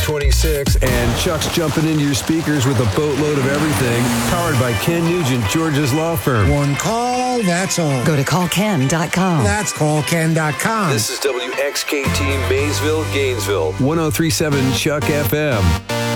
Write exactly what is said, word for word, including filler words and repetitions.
twenty-six, and Chuck's jumping into your speakers with a boatload of everything. Powered by Ken Nugent, George's law firm. One call, that's all. Go to call ken dot com. That's call ken dot com. This is W X K T Maysville, Gainesville. one oh three point seven Chuck F M.